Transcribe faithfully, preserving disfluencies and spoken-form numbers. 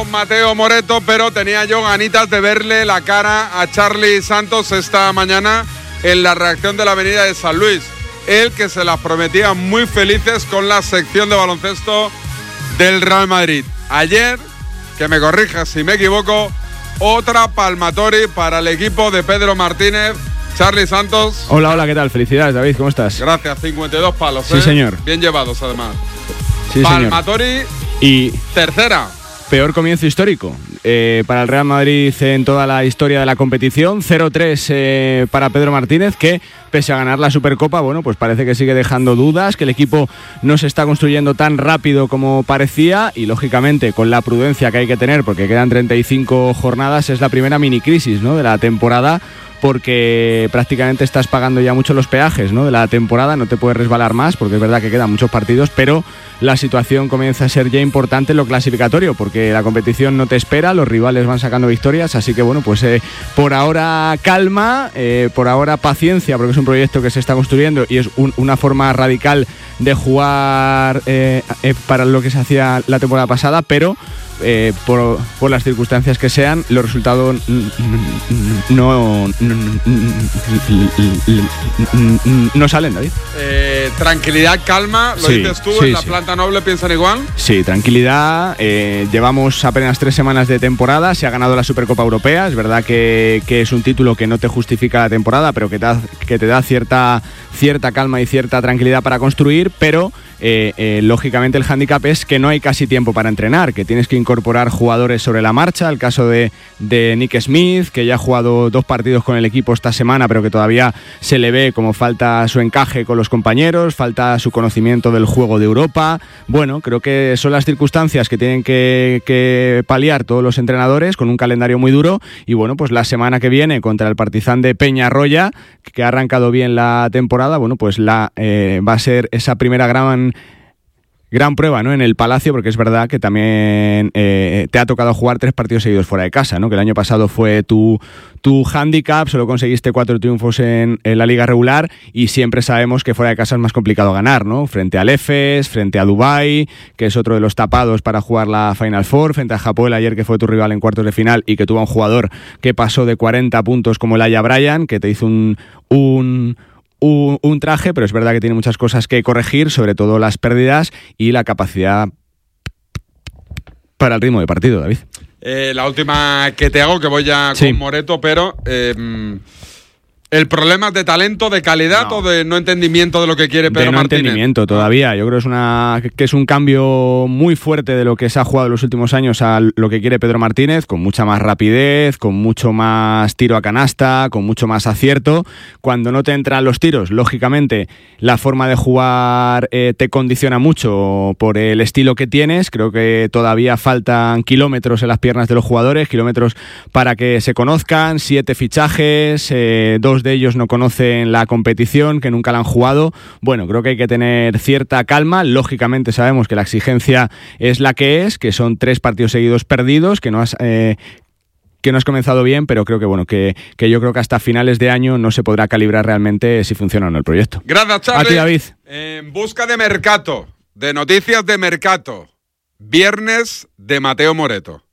con Mateo Moreto, pero tenía yo ganitas de verle la cara a Charly Santos esta mañana en la reacción de la Avenida de San Luis. Él que se las prometía muy felices con la sección de baloncesto del Real Madrid. Ayer, que me corrijas si me equivoco, otra palmatory para el equipo de Pedro Martínez. Charly Santos. Hola, hola, ¿qué tal? Felicidades, David, ¿cómo estás? Gracias, cincuenta y dos palos. Sí, ¿eh? señor. Bien llevados, además. Sí, palmatory señor. Y tercera. Peor comienzo histórico eh, para el Real Madrid en toda la historia de la competición. cero tres eh, para Pedro Martínez, que pese a ganar la Supercopa, bueno, pues parece que sigue dejando dudas, que el equipo no se está construyendo tan rápido como parecía y, lógicamente, con la prudencia que hay que tener, porque quedan treinta y cinco jornadas, es la primera mini crisis, ¿no?, de la temporada, porque prácticamente estás pagando ya mucho los peajes, ¿no?, de la temporada, no te puedes resbalar más, porque es verdad que quedan muchos partidos, pero la situación comienza a ser ya importante en lo clasificatorio, porque la competición no te espera, los rivales van sacando victorias, así que bueno, pues eh, por ahora calma, eh, por ahora paciencia, porque es un proyecto que se está construyendo y es un, una forma radical de jugar eh, eh, para lo que se hacía la temporada pasada, pero Eh, por, por las circunstancias que sean, los resultados no no, no salen, David. Eh, tranquilidad, calma, lo sí, dices tú, sí, en la sí. planta noble piensan igual. Sí, tranquilidad, eh, llevamos apenas tres semanas de temporada, se ha ganado la Supercopa Europea, es verdad que, que es un título que no te justifica la temporada, pero que te da, que te da cierta, cierta calma y cierta tranquilidad para construir, pero eh, eh, lógicamente el hándicap es que no hay casi tiempo para entrenar, que tienes que incorporar jugadores sobre la marcha, el caso de, de Nick Smith, que ya ha jugado dos partidos con el equipo esta semana, pero que todavía se le ve como falta su encaje con los compañeros, falta su conocimiento del juego de Europa. Bueno, creo que son las circunstancias que tienen que, que paliar todos los entrenadores con un calendario muy duro y bueno, pues la semana que viene contra el Partizan de Peñarroya, que ha arrancado bien la temporada, bueno, pues la eh, va a ser esa primera gran Gran prueba, ¿no?, en el Palacio, porque es verdad que también eh, te ha tocado jugar tres partidos seguidos fuera de casa, ¿no?, que el año pasado fue tu, tu hándicap, solo conseguiste cuatro triunfos en, en la liga regular y siempre sabemos que fuera de casa es más complicado ganar, ¿no?, frente al Efes, frente a Dubái, que es otro de los tapados para jugar la Final Four, frente a Hapoel ayer, que fue tu rival en cuartos de final y que tuvo a un jugador que pasó de cuarenta puntos como el Aya Bryan, que te hizo un... un Un, un traje, pero es verdad que tiene muchas cosas que corregir, sobre todo las pérdidas y la capacidad para el ritmo de partido, David. Eh, la última que te hago, que voy ya sí. con Moreto, pero eh, ¿el problema es de talento, de calidad no. o de no entendimiento de lo que quiere Pedro de no Martínez? entendimiento todavía. Yo creo que es, una, que es un cambio muy fuerte de lo que se ha jugado en los últimos años a lo que quiere Pedro Martínez, con mucha más rapidez, con mucho más tiro a canasta, con mucho más acierto. Cuando no te entran los tiros, lógicamente la forma de jugar eh, te condiciona mucho por el estilo que tienes. Creo que todavía faltan kilómetros en las piernas de los jugadores, kilómetros para que se conozcan, siete fichajes, eh, dos de ellos no conocen la competición, que nunca la han jugado. Bueno, creo que hay que tener cierta calma. Lógicamente sabemos que la exigencia es la que es, que son tres partidos seguidos perdidos, que no has... Eh, que no has comenzado bien, pero creo que bueno que, que yo creo que hasta finales de año no se podrá calibrar realmente si funciona o no el proyecto. Gracias, Charly. A ti, David. En busca de mercado, de noticias de mercado, viernes de Mateo Moreto.